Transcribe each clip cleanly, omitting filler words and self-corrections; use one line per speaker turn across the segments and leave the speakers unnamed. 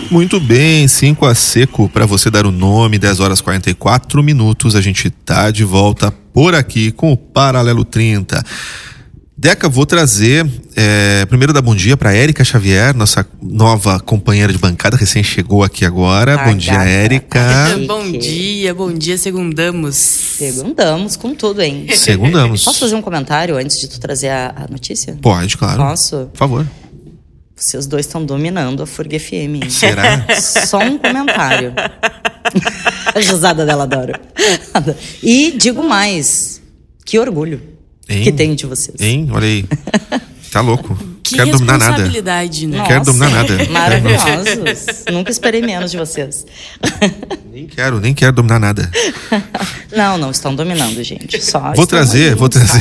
Muito bem, 5 a seco para você dar o nome, 10 horas 44 minutos. A gente tá de volta por aqui com o Paralelo 30. Deca, vou trazer, primeiro dar bom dia para Érica Xavier, nossa nova companheira de bancada, recém chegou aqui agora. Bom dia, Érica.
Bom dia, segundamos.
Segundamos com tudo, hein?
Segundamos.
Posso fazer um comentário antes de tu trazer a notícia?
Pode, claro.
Posso?
Por favor.
Vocês dois estão dominando a FURG FM, hein?
Será?
Só um comentário. A risada dela, adoro. E digo mais, que orgulho que tenho de vocês.
Hein? Olha aí. Tá louco.
Que
Quero dominar nada.
responsabilidade, né?
Não quero dominar nada.
Maravilhosos. Nunca esperei menos de vocês.
Nem quero dominar nada.
Não estão dominando, gente.
Vou trazer.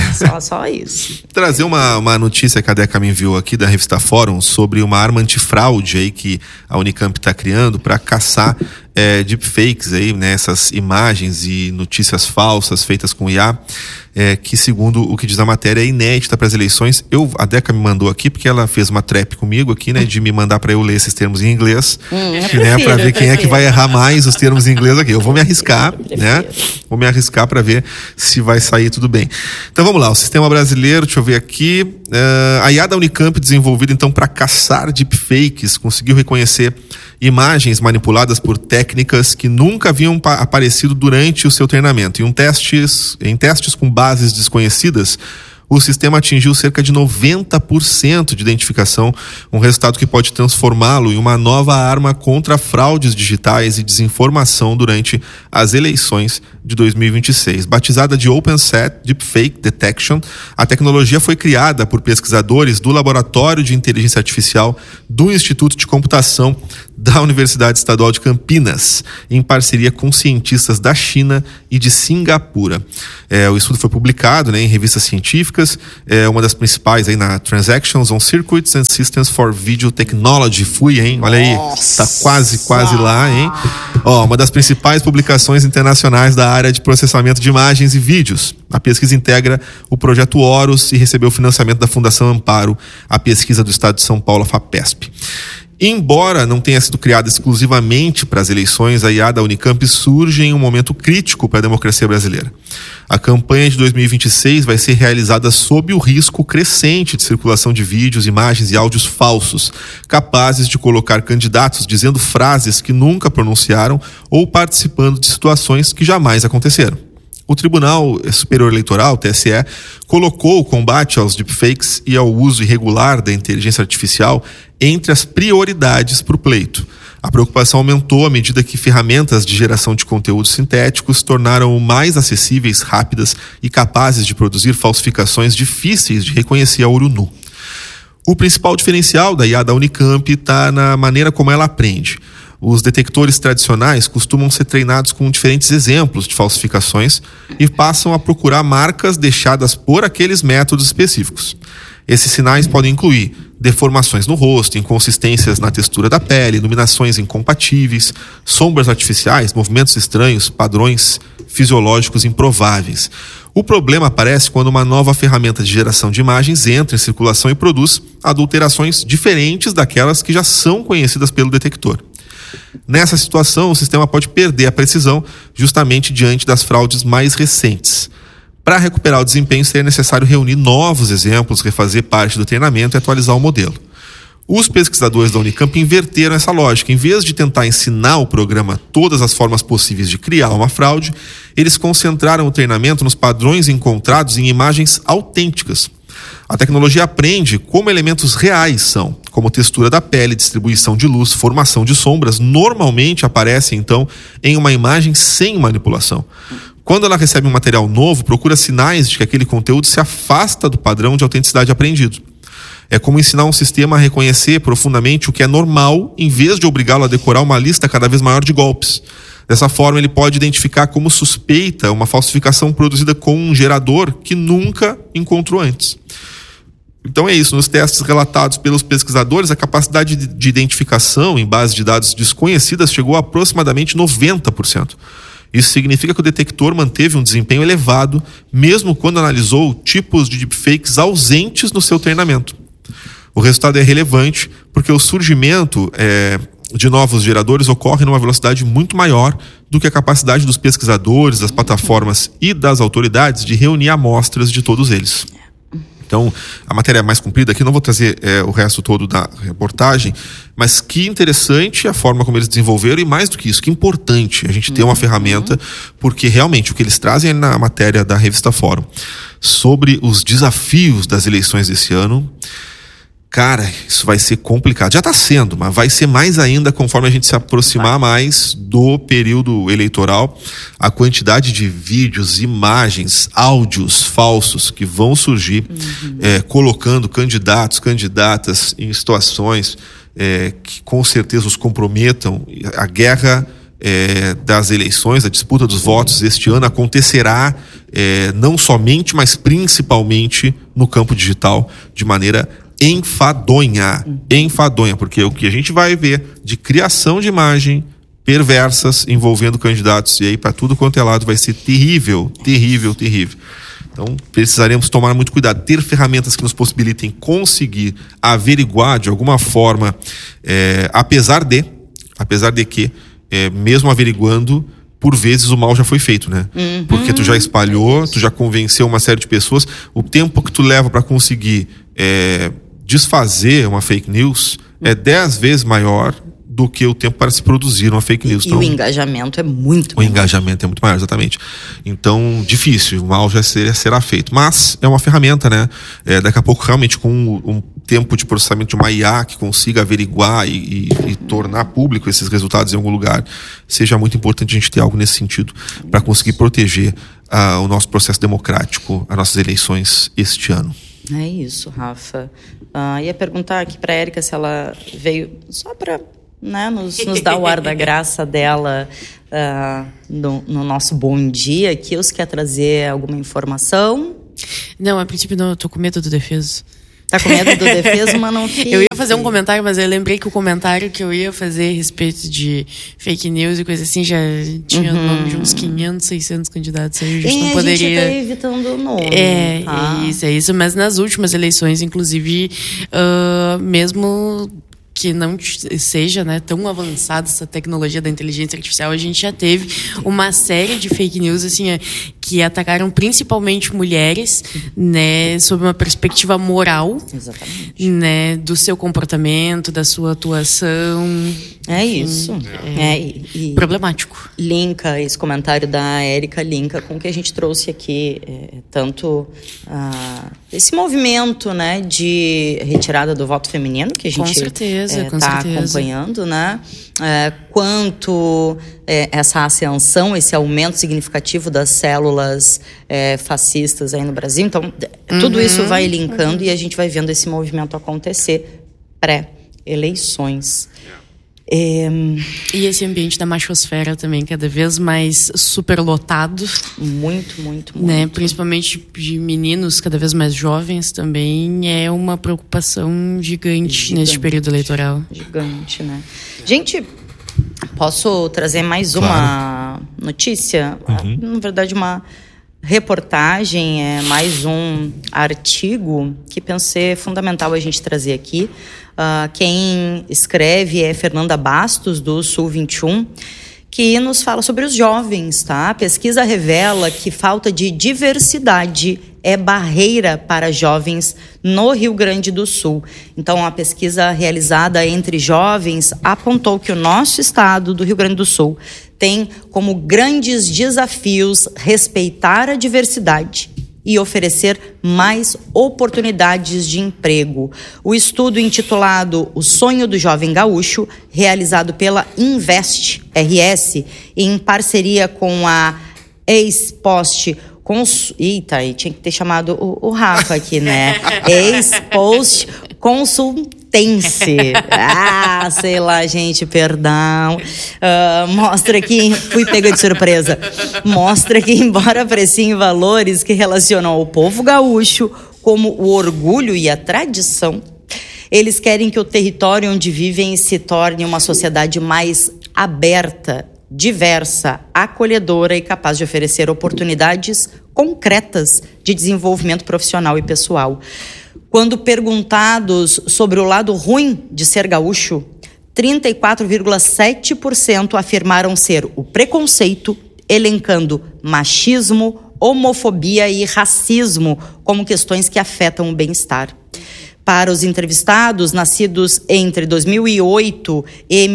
Só isso.
Trazer uma notícia que a Deca me enviou aqui da revista Fórum sobre uma arma antifraude aí que a Unicamp está criando para caçar deepfakes aí, né? Essas imagens e notícias falsas feitas com IA. Que segundo o que diz a matéria é inédita para as eleições. A Deca me mandou aqui porque ela fez uma trap comigo aqui, né, de me mandar para eu ler esses termos em inglês, né, para ver quem é que vai errar mais os termos em inglês aqui. Eu vou me arriscar, né? Vou me arriscar para ver se vai sair tudo bem. Então vamos lá, o sistema brasileiro, deixa eu ver aqui, a IA da Unicamp, desenvolvida então para caçar deepfakes, conseguiu reconhecer imagens manipuladas por técnicas que nunca haviam aparecido durante o seu treinamento. Em testes com bases desconhecidas, o sistema atingiu cerca de 90% de identificação, um resultado que pode transformá-lo em uma nova arma contra fraudes digitais e desinformação durante as eleições de 2026. Batizada de OpenSet Deepfake Detection, a tecnologia foi criada por pesquisadores do Laboratório de Inteligência Artificial do Instituto de Computação da Universidade Estadual de Campinas, em parceria com cientistas da China e de Singapura. O estudo foi publicado, né, em revistas científicas, uma das principais aí na Transactions on Circuits and Systems for Video Technology. Olha aí, tá quase lá, hein? Uma das principais publicações internacionais da área de processamento de imagens e vídeos. A pesquisa integra o projeto Horus e recebeu financiamento da Fundação Amparo, a pesquisa do Estado de São Paulo, a FAPESP. Embora não tenha sido criada exclusivamente para as eleições, a IA da Unicamp surge em um momento crítico para a democracia brasileira. A campanha de 2026 vai ser realizada sob o risco crescente de circulação de vídeos, imagens e áudios falsos, capazes de colocar candidatos dizendo frases que nunca pronunciaram ou participando de situações que jamais aconteceram. O Tribunal Superior Eleitoral, TSE, colocou o combate aos deepfakes e ao uso irregular da inteligência artificial entre as prioridades para o pleito. A preocupação aumentou à medida que ferramentas de geração de conteúdos sintéticos tornaram mais acessíveis, rápidas e capazes de produzir falsificações difíceis de reconhecer a olho nu. O principal diferencial da IA da Unicamp está na maneira como ela aprende. Os detectores tradicionais costumam ser treinados com diferentes exemplos de falsificações e passam a procurar marcas deixadas por aqueles métodos específicos. Esses sinais podem incluir deformações no rosto, inconsistências na textura da pele, iluminações incompatíveis, sombras artificiais, movimentos estranhos, padrões fisiológicos improváveis. O problema aparece quando uma nova ferramenta de geração de imagens entra em circulação e produz adulterações diferentes daquelas que já são conhecidas pelo detector. Nessa situação, o sistema pode perder a precisão justamente diante das fraudes mais recentes. Para recuperar o desempenho, seria necessário reunir novos exemplos, refazer parte do treinamento e atualizar o modelo. Os pesquisadores da Unicamp inverteram essa lógica. Em vez de tentar ensinar o programa todas as formas possíveis de criar uma fraude, eles concentraram o treinamento nos padrões encontrados em imagens autênticas. A tecnologia aprende como elementos reais são, como textura da pele, distribuição de luz, formação de sombras, normalmente aparecem, então, em uma imagem sem manipulação. Quando ela recebe um material novo, procura sinais de que aquele conteúdo se afasta do padrão de autenticidade aprendido. É como ensinar um sistema a reconhecer profundamente o que é normal, em vez de obrigá-lo a decorar uma lista cada vez maior de golpes. Dessa forma, ele pode identificar como suspeita uma falsificação produzida com um gerador que nunca encontrou antes. Então é isso, nos testes relatados pelos pesquisadores, a capacidade de identificação em bases de dados desconhecidas chegou a aproximadamente 90%. Isso significa que o detector manteve um desempenho elevado, mesmo quando analisou tipos de deepfakes ausentes no seu treinamento. O resultado é relevante porque o surgimento de novos geradores ocorre numa velocidade muito maior do que a capacidade dos pesquisadores, das plataformas e das autoridades de reunir amostras de todos eles. Então, a matéria é mais comprida aqui, não vou trazer o resto todo da reportagem, mas que interessante a forma como eles desenvolveram, e mais do que isso, que importante a gente ter uma ferramenta, porque realmente o que eles trazem na matéria da revista Fórum sobre os desafios das eleições desse ano, cara, isso vai ser complicado. Já está sendo, mas vai ser mais ainda conforme a gente se aproximar mais do período eleitoral. A quantidade de vídeos, imagens, áudios falsos que vão surgir, colocando candidatos, candidatas em situações que com certeza os comprometam. A guerra das eleições, a disputa dos votos este ano acontecerá não somente, mas principalmente no campo digital, de maneira enfadonha, porque o que a gente vai ver de criação de imagem perversas envolvendo candidatos, e aí para tudo quanto é lado vai ser terrível. Então precisaremos tomar muito cuidado, ter ferramentas que nos possibilitem conseguir averiguar de alguma forma, apesar de que, mesmo averiguando, por vezes o mal já foi feito, né? Porque tu já espalhou, tu já convenceu uma série de pessoas, o tempo que tu leva para conseguir desfazer uma fake news é 10 vezes maior do que o tempo para se produzir uma fake news.
Então, o engajamento é muito maior.
O engajamento é muito maior, exatamente. Então, difícil, o mal já será feito. Mas é uma ferramenta, né? Daqui a pouco, realmente, com um tempo de processamento de uma IA que consiga averiguar e tornar público esses resultados em algum lugar, seja muito importante a gente ter algo nesse sentido para conseguir proteger o nosso processo democrático, as nossas eleições este ano.
É isso, Rafa. Ia perguntar aqui para a Érica se ela veio só para nos dar o ar da graça dela no nosso bom dia aqui. Ou se quer trazer alguma informação?
Não, a princípio não, eu tô com medo do defeso.
Tá com medo do defeso, mas não fica.
Eu ia fazer um comentário, mas eu lembrei que o comentário que eu ia fazer a respeito de fake news e coisa assim já tinha o nome de uns 500, 600 candidatos aí. A gente não poderia.
A gente tá evitando o nome.
É isso. Mas nas últimas eleições, inclusive, mesmo que não seja tão avançada essa tecnologia da inteligência artificial, a gente já teve uma série de fake news assim, que atacaram principalmente mulheres, sob uma perspectiva moral.
Exatamente.
Do seu comportamento, da sua atuação.
É isso.
Problemático.
Linka, esse comentário da Érica linka com o que a gente trouxe aqui, tanto esse movimento de retirada do voto feminino, que a gente
com certeza
está acompanhando, quanto essa ascensão, esse aumento significativo das células fascistas aí no Brasil. Então, tudo isso vai linkando e a gente vai vendo esse movimento acontecer pré-eleições.
E esse ambiente da machosfera também cada vez mais superlotado.
Muito.
Principalmente de meninos cada vez mais jovens também é uma preocupação gigante neste período eleitoral.
Gigante, né? Gente, posso trazer mais uma notícia? Na verdade, uma reportagem, mais um artigo que pensei fundamental a gente trazer aqui. Quem escreve é Fernanda Bastos, do Sul 21, que nos fala sobre os jovens, tá? A pesquisa revela que falta de diversidade é barreira para jovens no Rio Grande do Sul. Então, a pesquisa realizada entre jovens apontou que o nosso estado do Rio Grande do Sul tem como grandes desafios respeitar a diversidade e oferecer mais oportunidades de emprego. O estudo intitulado O Sonho do Jovem Gaúcho, realizado pela Invest RS, em parceria com a Ex-Post Eita, tinha que ter chamado o Rafa aqui, né? Ex-Post Consultense. Sei lá, gente, perdão. Mostra que... Fui pega de surpresa. Mostra que, embora apreciem valores que relacionam ao povo gaúcho como o orgulho e a tradição, eles querem que o território onde vivem se torne uma sociedade mais aberta, diversa, acolhedora e capaz de oferecer oportunidades concretas de desenvolvimento profissional e pessoal. Quando perguntados sobre o lado ruim de ser gaúcho, 34,7% afirmaram ser o preconceito, elencando machismo, homofobia e racismo como questões que afetam o bem-estar. Para os entrevistados, nascidos entre 2008 e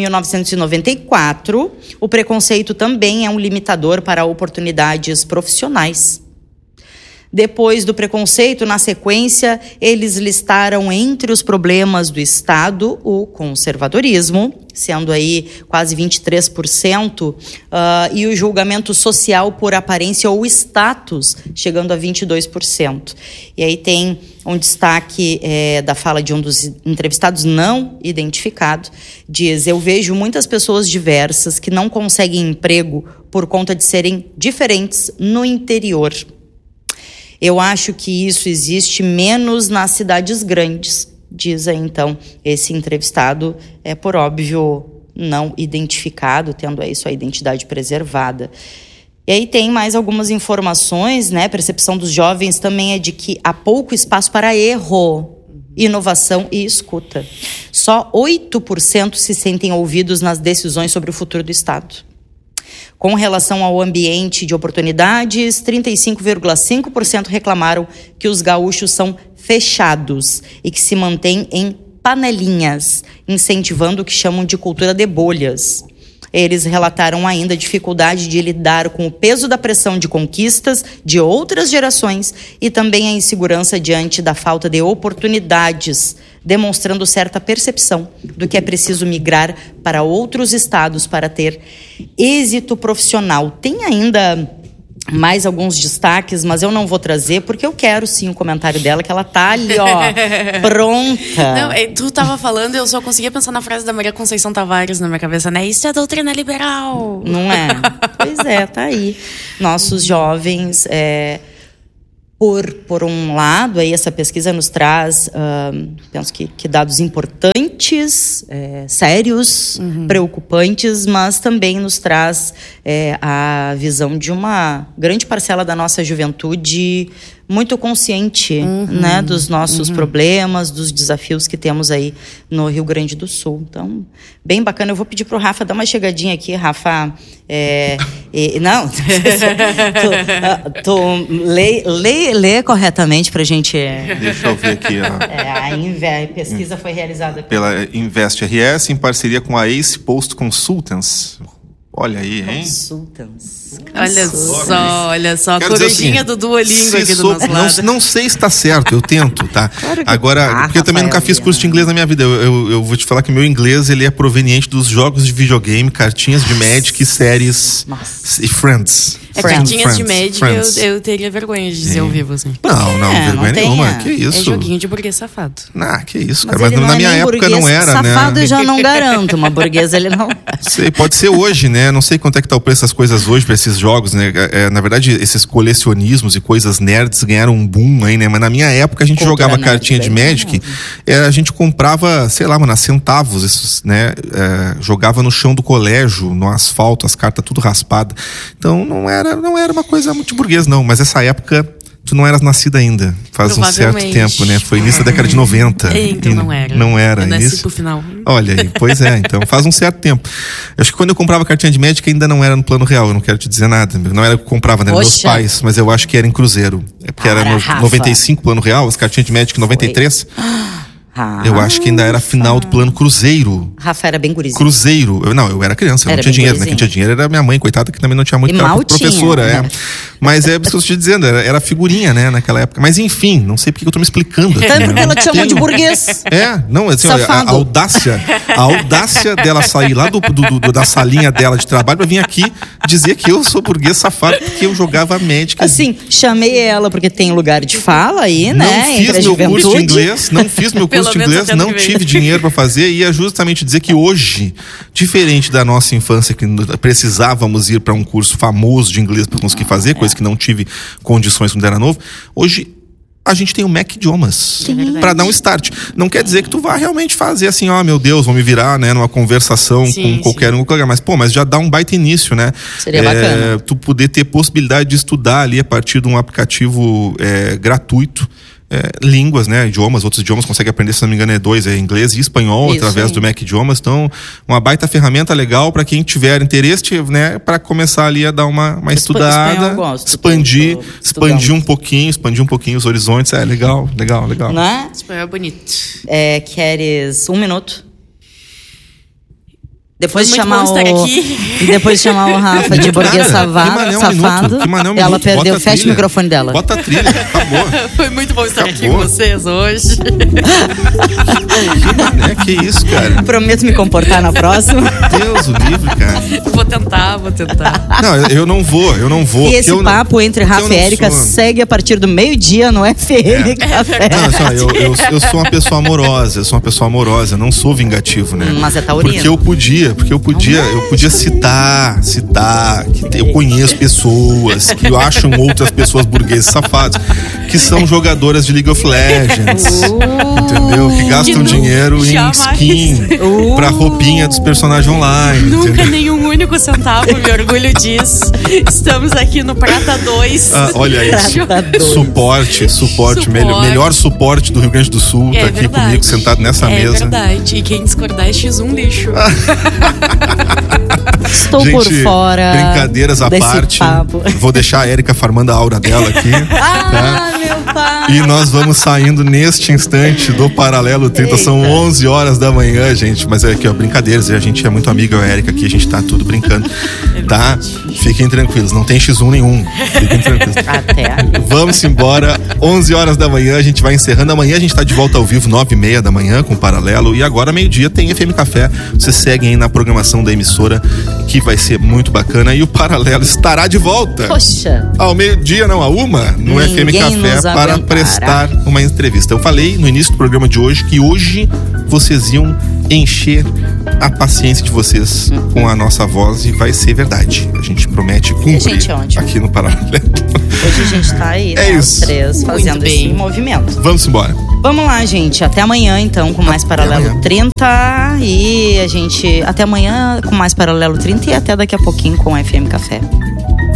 1994, o preconceito também é um limitador para oportunidades profissionais. Depois do preconceito, na sequência, eles listaram entre os problemas do Estado o conservadorismo, sendo aí quase 23%, e o julgamento social por aparência ou status, chegando a 22%. E aí tem um destaque da fala de um dos entrevistados não identificado, diz: eu vejo muitas pessoas diversas que não conseguem emprego por conta de serem diferentes no interior. Eu acho que isso existe menos nas cidades grandes, diz aí então esse entrevistado, por óbvio não identificado, tendo aí sua identidade preservada. E aí tem mais algumas informações, né? A percepção dos jovens também é de que há pouco espaço para erro, inovação e escuta. Só 8% se sentem ouvidos nas decisões sobre o futuro do Estado. Com relação ao ambiente de oportunidades, 35,5% reclamaram que os gaúchos são fechados e que se mantêm em panelinhas, incentivando o que chamam de cultura de bolhas. Eles relataram ainda a dificuldade de lidar com o peso da pressão de conquistas de outras gerações e também a insegurança diante da falta de oportunidades, demonstrando certa percepção do que é preciso migrar para outros estados para ter êxito profissional. Tem ainda mais alguns destaques, mas eu não vou trazer, porque eu quero sim o comentário dela, que ela tá ali, ó, pronta.
Não, tu tava falando e eu só conseguia pensar na frase da Maria Conceição Tavares na minha cabeça, né? Isso é doutrina liberal.
Não é? Pois é, tá aí. Nossos jovens... Por um lado, aí essa pesquisa nos traz, penso que dados importantes, sérios, preocupantes, mas também nos traz a visão de uma grande parcela da nossa juventude muito consciente, né, dos nossos problemas, dos desafios que temos aí no Rio Grande do Sul. Então, bem bacana. Eu vou pedir pro Rafa dar uma chegadinha aqui, Rafa. Não, lê corretamente pra gente.
Deixa eu ver aqui.
A pesquisa foi realizada
pela Invest RS em parceria com a Ace Post Consultants. Olha aí, hein?
Consultants.
Olha só. A corujinha do Duolingo aqui do nosso lado.
Não sei se está certo, eu tento, tá?
Claro que
agora, porque eu também nunca fiz curso de inglês na minha vida. Eu vou te falar que meu inglês, ele é proveniente dos jogos de videogame, cartinhas de Magic, séries e Friends.
Cartinhas de Magic, eu teria vergonha de dizer ao vivo, assim.
Não, vergonha nenhuma. Que isso?
É joguinho de burguês safado.
Que isso, cara. Mas na minha época não era,
safado,
né?
Safado eu já não garanto, uma burguesa ele não...
Sei, pode ser hoje, né? Não sei quanto é que tá o preço das coisas hoje pra esses jogos, né? Na verdade, esses colecionismos e coisas nerds ganharam um boom aí, né? Mas na minha época a gente jogava cartinha de Magic, a gente comprava, sei lá, mano, a centavos, esses, né? Jogava no chão do colégio, no asfalto, as cartas tudo raspadas. Então não era uma coisa muito burguesa, não. Mas essa época tu não eras nascida ainda. Faz um certo tempo, né? Foi início da década de 90.
Então não era.
Não era.
Eu nasci pro final.
Olha aí, pois é. Então faz um certo tempo. Eu acho que quando eu comprava cartinha de Magic ainda não era no plano real. Eu não quero te dizer nada. Não era eu que comprava, né? Meus pais. Mas eu acho que era em cruzeiro. É porque era no 95 plano real, as cartinhas de Magic 93. Eu acho que ainda era final do plano cruzeiro.
Rafa era bem gurizinho.
Cruzeiro. Eu era criança, eu não tinha dinheiro, né? Quem tinha dinheiro era minha mãe, coitada, que também não tinha muito, que era professora. Mas é isso que eu estou te dizendo, era figurinha, né, naquela época. Mas enfim, não sei porque eu tô me explicando aqui.
Tanto porque ela te chamou de burguês.
Não, assim, a audácia dela sair lá da salinha dela de trabalho pra vir aqui dizer que eu sou burguês safado porque eu jogava Magic.
Assim, chamei ela porque tem lugar de fala aí, né?
Não fiz meu curso de inglês, não fiz meu curso de inglês, não tive dinheiro pra fazer, e é justamente dizer que hoje, diferente da nossa infância, que precisávamos ir pra um curso famoso de inglês pra conseguir fazer, coisa que não tive condições quando era novo, hoje a gente tem o Mac Idiomas para dar um start. Não quer dizer que tu vá realmente fazer assim, meu Deus, vou me virar, né, numa conversação com qualquer um, mas já dá um baita início, né?
Seria bacana.
Tu poder ter possibilidade de estudar ali a partir de um aplicativo gratuito. línguas, né? Idiomas, outros idiomas consegue aprender, se não me engano, é 2, inglês e espanhol, através do Mac Idiomas. Então, uma baita ferramenta legal para quem tiver interesse, né? Para começar ali a dar uma estudada, expandir um pouquinho os horizontes. Legal.
Né?
Espanhol é bonito.
Queres 1 minuto? Depois de chamar o Rafa de burguês safado, ela perdeu. Fecha o microfone dela.
Bota a trilha, acabou.
Foi muito bom estar aqui com vocês hoje.
Que isso, cara?
Prometo me comportar na próxima.
Deus, o livre, cara.
Vou tentar.
Não, eu não vou.
E esse papo entre Rafa e Érica segue a partir do meio-dia no FM Café.
Não, eu sou uma pessoa amorosa, não sou vingativo, né?
Mas é taurino.
Porque eu podia citar que eu conheço pessoas que acham outras pessoas burgueses safados, que são jogadoras de League of Legends, entendeu? Que gastam dinheiro em skin pra roupinha dos personagens online.
Nunca
entendeu?
nenhum único centavo, me orgulho disso. Estamos aqui no Prata 2.
Olha isso. Suporte. Melhor suporte do Rio Grande do Sul, tá aqui comigo, sentado nessa mesa.
É verdade. E quem discordar é X1 lixo.
Estou por fora.
Brincadeiras à parte.
Papo.
Vou deixar a Érica farmando a aura dela aqui. Tá?
Meu pai.
E nós vamos saindo neste instante do Paralelo 30. Eita. São 11 horas da manhã, gente. Mas é aqui, brincadeiras. A gente é muito amiga, eu e a Érica aqui. A gente tá tudo brincando. Tá? Fiquem tranquilos. Não tem X1 nenhum. Fiquem tranquilos.
Até aí.
Vamos embora. 11 horas da manhã. A gente vai encerrando. Amanhã a gente tá de volta ao vivo, 9h30 da manhã, com o Paralelo. E agora, meio-dia, tem FM Café. Vocês seguem aí na programação da emissora, que vai ser muito bacana. E o Paralelo estará de volta.
Poxa.
Ao meio-dia, não, a 1h, no FM Café, para prestar uma entrevista. Eu falei no início do programa de hoje que hoje vocês iam encher a paciência de vocês com a nossa voz, e vai ser verdade. A gente promete cumprir aqui no Paralelo.
Hoje a gente tá aí, os três, fazendo esse movimento.
Vamos embora.
Vamos lá, gente. Até amanhã, então, com mais Paralelo 30. E a gente... Até amanhã com mais Paralelo 30 e até daqui a pouquinho com o FM Café.